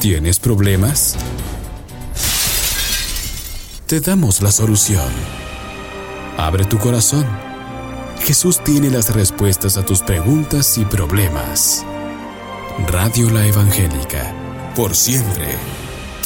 ¿Tienes problemas? Te damos la solución. Abre tu corazón. Jesús tiene las respuestas a tus preguntas y problemas. Radio La Evangélica, por siempre.